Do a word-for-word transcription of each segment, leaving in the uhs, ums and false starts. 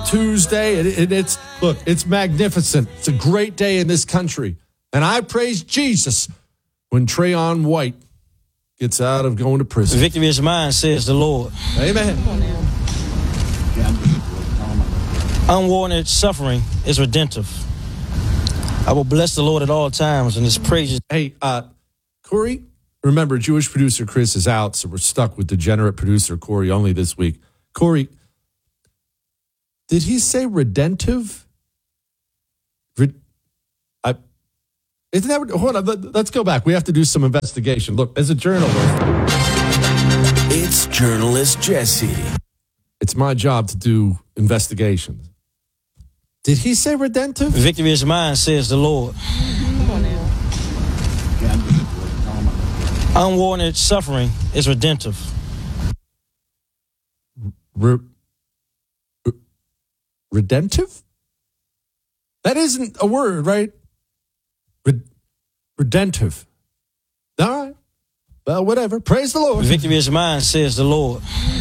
Tuesday. It, it, it's look, it's magnificent. It's a great day in this country. And I praise Jesus when Trayon White gets out of going to prison. Victory is mine, says the Lord. Amen. Unwarranted suffering is redemptive. I will bless the Lord at all times, and his praises. Hey, uh, Corey, remember, Jewish producer Chris is out, so we're stuck with degenerate producer Corey only this week. Corey, did he say redemptive? Re- I, isn't that, hold on, let, let's go back. We have to do some investigation. Look, as a journalist. It's Journalist Jesse. It's my job to do investigations. Did he say redemptive? Victory is mine, says the Lord. Unwarranted suffering is redemptive. Re- re- redemptive? That isn't a word, right? Re- redemptive. All right. Well, whatever. Praise the Lord. Victory is mine, says the Lord.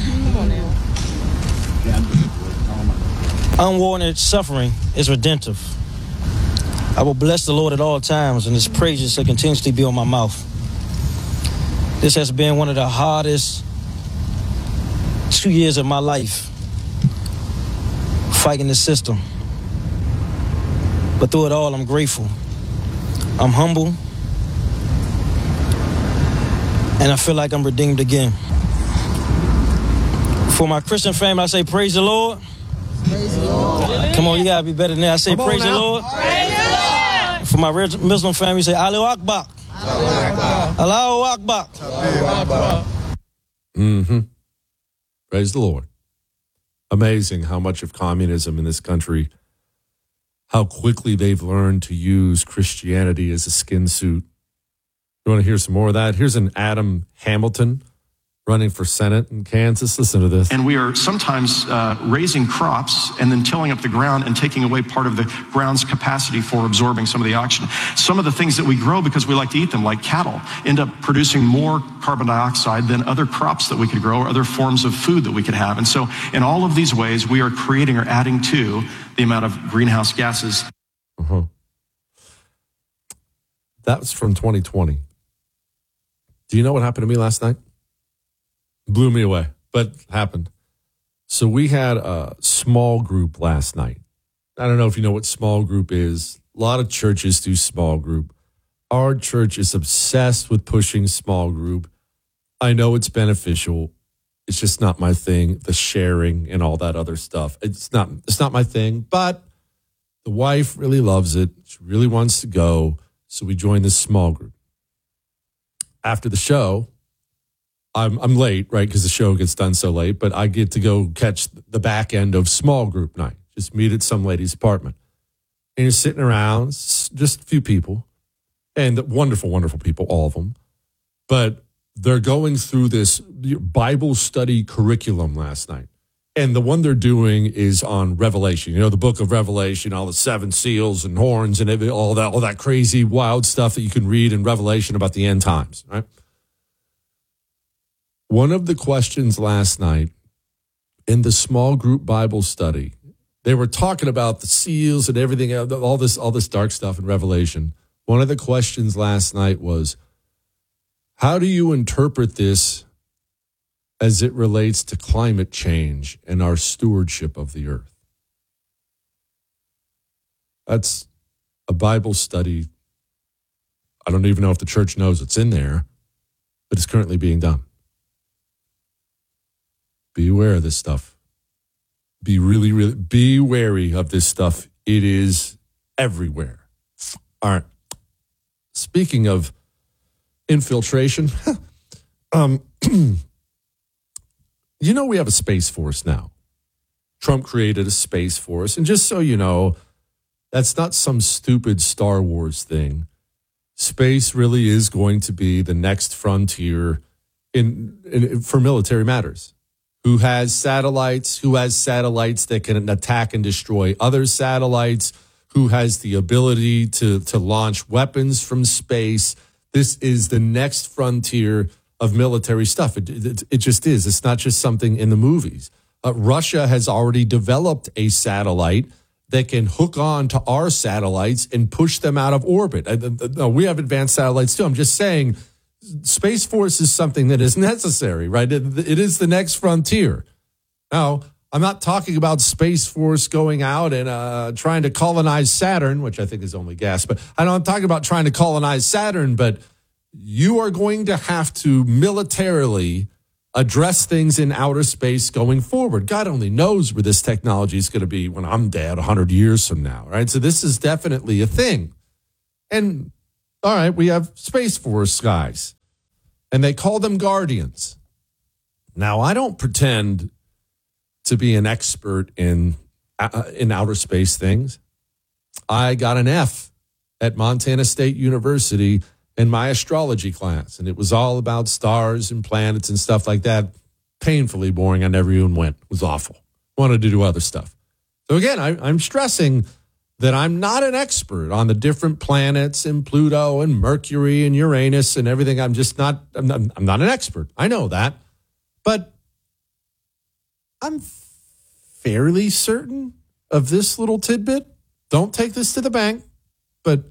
Unwarranted suffering is redemptive. I will bless the Lord at all times, and his praises shall continuously be on my mouth. This has been one of the hardest two years of my life, fighting the system. But through it all, I'm grateful. I'm humble. And I feel like I'm redeemed again. For my Christian family, I say, praise the Lord. Praise the Lord. Come on, you gotta be better than that. I say, Come praise the Lord. Praise the Lord. For my Muslim family, say, Allahu Akbar. Allahu Akbar. Mm-hmm. Praise the Lord. Amazing how much of communism in this country, how quickly they've learned to use Christianity as a skin suit. You want to hear some more of that? Here's an Adam Hamilton running for Senate in Kansas. Listen to this. And we are sometimes uh, raising crops and then tilling up the ground and taking away part of the ground's capacity for absorbing some of the oxygen. Some of the things that we grow because we like to eat them, like cattle, end up producing more carbon dioxide than other crops that we could grow or other forms of food that we could have. And so in all of these ways, we are creating or adding to the amount of greenhouse gases. Uh-huh. That was from twenty twenty. Do you know what happened to me last night? Blew me away, but happened. So we had a small group last night. I don't know if you know what small group is. A lot of churches do small group. Our church is obsessed with pushing small group. I know it's beneficial. It's just not my thing, the sharing and all that other stuff. It's not, it's not my thing, but the wife really loves it. She really wants to go. So we joined this small group. After the show, I'm I'm late, right, because the show gets done so late, but I get to go catch the back end of small group night. Just meet at some lady's apartment. And you're sitting around, just a few people, and wonderful, wonderful people, all of them. But they're going through this Bible study curriculum last night. And the one they're doing is on Revelation. You know, the book of Revelation, all the seven seals and horns and every, all that, all that crazy, wild stuff that you can read in Revelation about the end times, right? One of the questions last night in the small group Bible study, they were talking about the seals and everything, all this, all this dark stuff in Revelation. One of the questions last night was, how do you interpret this as it relates to climate change and our stewardship of the earth? That's a Bible study. I don't even know if the church knows it's in there, but it's currently being done. Be aware of this stuff. Be really, really, be wary of this stuff. It is everywhere. All right. Speaking of infiltration, um, you know we have a Space Force now. Trump created a Space Force. And just so you know, that's not some stupid Star Wars thing. Space really is going to be the next frontier in, in for military matters. Who has satellites, who has satellites that can attack and destroy other satellites, who has the ability to, to launch weapons from space. This is the next frontier of military stuff. It, it, it just is. It's not just something in the movies. Uh, Russia has already developed a satellite that can hook on to our satellites and push them out of orbit. Uh, uh, no, we have advanced satellites too. I'm just saying Space Force is something that is necessary, right? It, it is the next frontier. Now, I'm not talking about Space Force going out and uh, trying to colonize Saturn, which I think is only gas, but I know I'm talking about trying to colonize Saturn, but you are going to have to militarily address things in outer space going forward. God only knows where this technology is going to be when I'm dead one hundred years from now, right? So this is definitely a thing. And all right, we have Space Force guys, and they call them Guardians. Now, I don't pretend to be an expert in uh, in outer space things. I got an F at Montana State University in my astrology class, and it was all about stars and planets and stuff like that. Painfully boring. I never even went. It was awful. Wanted to do other stuff. So again, I, I'm stressing that I'm not an expert on the different planets and Pluto and Mercury and Uranus and everything. I'm just not, I'm not, I'm not an expert. I know that. But I'm fairly certain of this little tidbit. Don't take this to the bank, but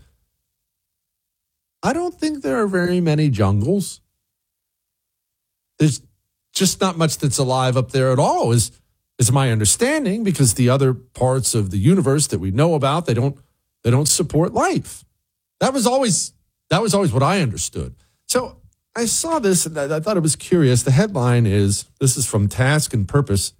I don't think there are very many jungles. There's just not much that's alive up there at all, is is my understanding, because the other parts of the universe that we know about, they don't they don't support life. That was always that was always what I understood. So I saw this and I, I thought it was curious. The headline is, this is from Task and Purpose.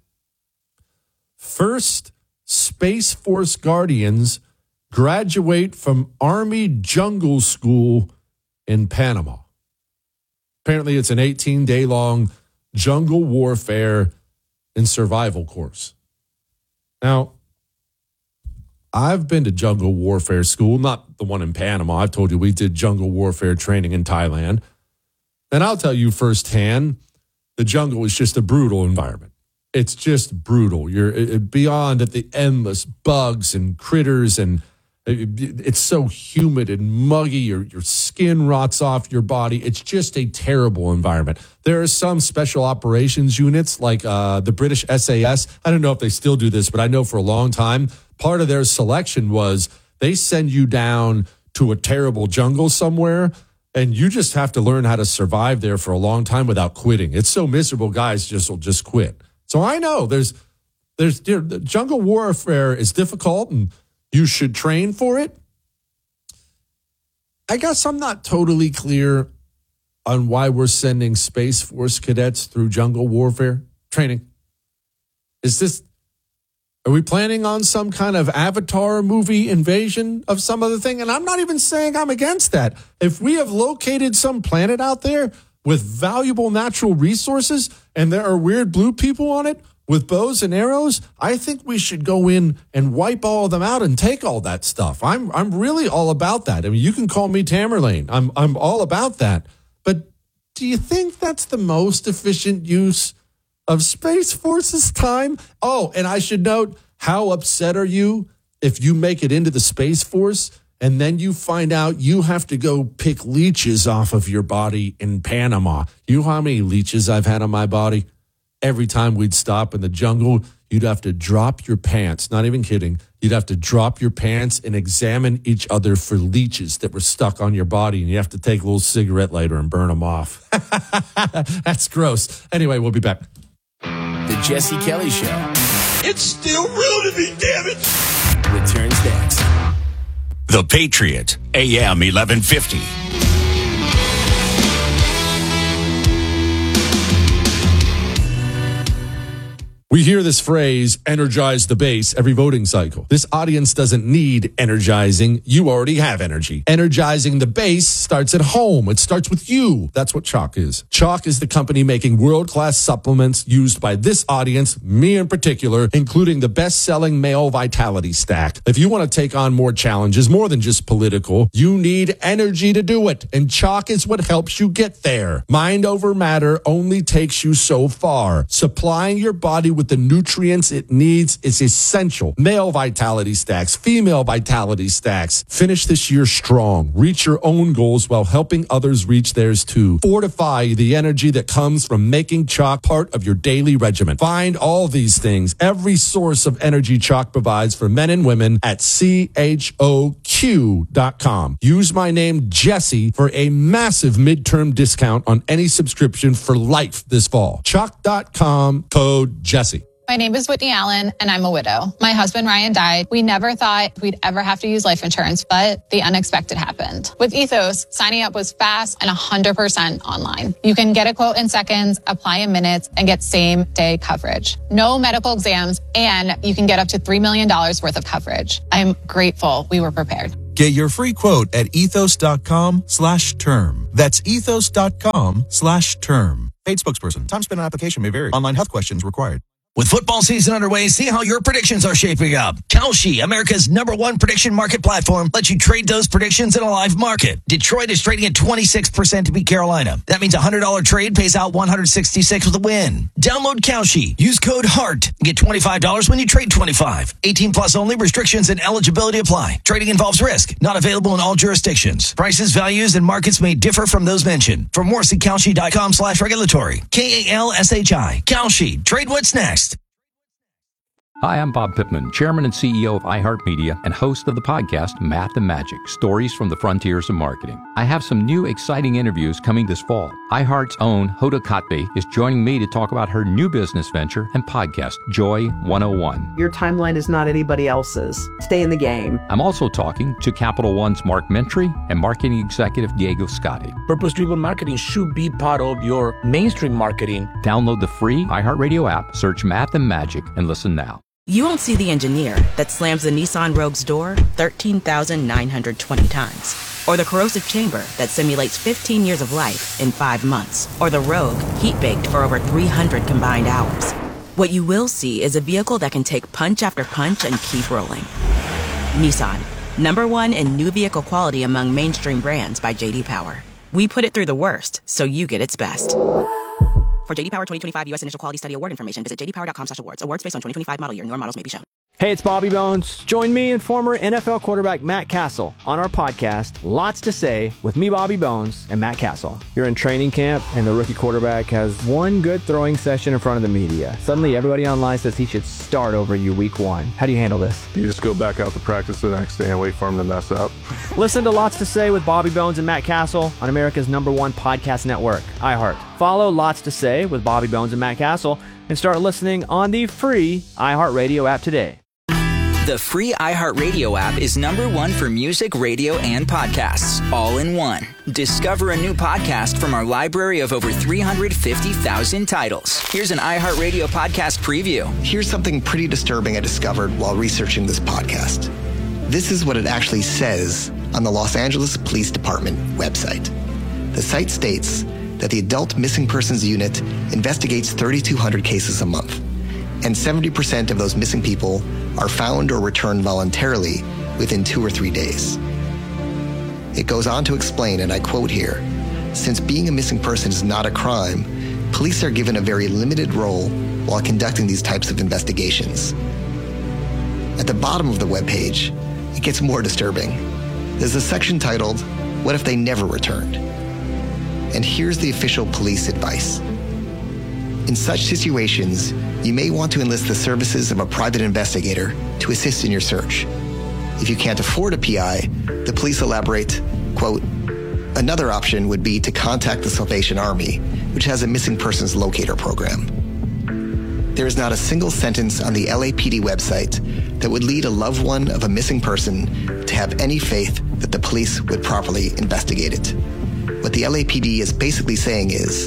First Space Force Guardians graduate from Army Jungle School in Panama. Apparently, it's an eighteen-day long jungle warfare and survival course. Now, I've been to jungle warfare school, not the one in Panama. I've told you we did jungle warfare training in Thailand. And I'll tell you firsthand, the jungle is just a brutal environment. It's just brutal. You're beyond at the endless bugs and critters, and it's so humid and muggy. Your, your skin rots off your body. It's just a terrible environment. There are some special operations units like uh, the British S A S. I don't know if they still do this, but I know for a long time, part of their selection was they send you down to a terrible jungle somewhere, and you just have to learn how to survive there for a long time without quitting. It's so miserable, guys just will just quit. So I know there's, there's you know, jungle warfare is difficult, and you should train for it. I guess I'm not totally clear on why we're sending Space Force cadets through jungle warfare training. Is this, are we planning on some kind of Avatar movie invasion of some other thing? And I'm not even saying I'm against that. If we have located some planet out there with valuable natural resources and there are weird blue people on it with bows and arrows, I think we should go in and wipe all of them out and take all that stuff. I'm I'm really all about that. I mean, you can call me Tamerlane. I'm I'm all about that. But do you think that's the most efficient use of Space Force's time? Oh, and I should note, how upset are you if you make it into the Space Force and then you find out you have to go pick leeches off of your body in Panama? You know how many leeches I've had on my body? Every time we'd stop in the jungle, you'd have to drop your pants. Not even kidding. You'd have to drop your pants and examine each other for leeches that were stuck on your body. And you have to take a little cigarette lighter and burn them off. That's gross. Anyway, we'll be back. The Jesse Kelly Show. It's still real to me, damn it. Returns next. The Patriot, A M eleven fifty. We hear this phrase, energize the base, every voting cycle. This audience doesn't need energizing. You already have energy. Energizing the base starts at home. It starts with you. That's what Chalk is. Chalk is the company making world-class supplements used by this audience, me in particular, including the best-selling male vitality stack. If you want to take on more challenges, more than just political, you need energy to do it. And Chalk is what helps you get there. Mind over matter only takes you so far. Supplying your body with with the nutrients it needs. It's essential. Male Vitality Stacks, female Vitality Stacks. Finish this year strong. Reach your own goals while helping others reach theirs too. Fortify the energy that comes from making chalk part of your daily regimen. Find all these things, every source of energy chalk provides for men and women at C H O Q dot com. Use my name, Jesse, for a massive midterm discount on any subscription for life this fall. Chalk dot com, code Jesse. My name is Whitney Allen, and I'm a widow. My husband, Ryan, died. We never thought we'd ever have to use life insurance, but the unexpected happened. With Ethos, signing up was fast and one hundred percent online. You can get a quote in seconds, apply in minutes, and get same-day coverage. No medical exams, and you can get up to three million dollars worth of coverage. I'm grateful we were prepared. Get your free quote at ethos.com slash term. That's ethos.com slash term. Paid spokesperson. Time spent on application may vary. Online health questions required. With football season underway, see how your predictions are shaping up. Kalshi, America's number one prediction market platform, lets you trade those predictions in a live market. Detroit is trading at twenty-six percent to beat Carolina. That means a one hundred dollars trade pays out one hundred sixty-six with a win. Download Kalshi. Use code HEART and get twenty-five dollars when you trade twenty-five. eighteen plus only. Restrictions and eligibility apply. Trading involves risk. Not available in all jurisdictions. Prices, values, and markets may differ from those mentioned. For more, see Kalshi.com slash regulatory. K A L S H I. Kalshi. Trade what's next. Hi, I'm Bob Pittman, Chairman and C E O of iHeartMedia and host of the podcast Math and Magic, Stories from the Frontiers of Marketing. I have some new exciting interviews coming this fall. iHeart's own Hoda Kotb is joining me to talk about her new business venture and podcast, Joy one oh one. Your timeline is not anybody else's. Stay in the game. I'm also talking to Capital One's Mark Mentry and marketing executive Diego Scotti. Purpose-driven marketing should be part of your mainstream marketing. Download the free iHeartRadio app, search Math and Magic, and listen now. You won't see the engineer that slams the Nissan Rogue's door thirteen thousand nine hundred twenty times. Or the corrosive chamber that simulates fifteen years of life in five months. Or the Rogue heat-baked for over three hundred combined hours. What you will see is a vehicle that can take punch after punch and keep rolling. Nissan, number one in new vehicle quality among mainstream brands by J D Power. We put it through the worst, so you get its best. For J D Power twenty twenty-five U S Initial Quality Study Award information, visit j d power dot com slash awards. Awards based on twenty twenty-five model year. Newer models may be shown. Hey, it's Bobby Bones. Join me and former N F L quarterback Matt Castle on our podcast, Lots to Say, with me, Bobby Bones, and Matt Castle. You're in training camp, and the rookie quarterback has one good throwing session in front of the media. Suddenly, everybody online says he should start over you week one. How do you handle this? You just go back out to practice the next day and wait for him to mess up. Listen to Lots to Say with Bobby Bones and Matt Castle on America's number one podcast network, iHeart. Follow Lots to Say with Bobby Bones and Matt Castle and start listening on the free iHeartRadio app today. The free iHeartRadio app is number one for music, radio, and podcasts, all in one. Discover a new podcast from our library of over three hundred fifty thousand titles. Here's an iHeartRadio podcast preview. Here's something pretty disturbing I discovered while researching this podcast. This is what it actually says on the Los Angeles Police Department website. The site states that the Adult Missing Persons Unit investigates thirty-two hundred cases a month, and seventy percent of those missing people are found or returned voluntarily within two or three days. It goes on to explain, and I quote here, since being a missing person is not a crime, police are given a very limited role while conducting these types of investigations. At the bottom of the webpage, it gets more disturbing. There's a section titled, What If They Never Returned? And here's the official police advice. In such situations, you may want to enlist the services of a private investigator to assist in your search. If you can't afford a P I, the police elaborate, quote, another option would be to contact the Salvation Army, which has a missing persons locator program. There is not a single sentence on the L A P D website that would lead a loved one of a missing person to have any faith that the police would properly investigate it. What the L A P D is basically saying is,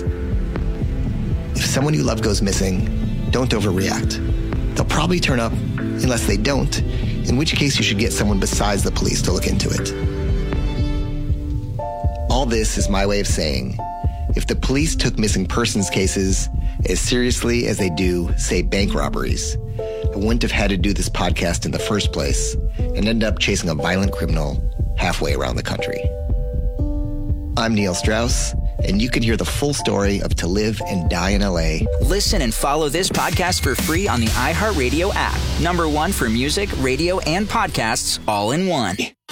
if someone you love goes missing, don't overreact. They'll probably turn up unless they don't, in which case you should get someone besides the police to look into it. All this is my way of saying, if the police took missing persons cases as seriously as they do, say, bank robberies, I wouldn't have had to do this podcast in the first place and end up chasing a violent criminal halfway around the country. I'm Neil Strauss, and you can hear the full story of To Live and Die in L A. Listen and follow this podcast for free on the iHeartRadio app. Number one for music, radio, and podcasts all in one.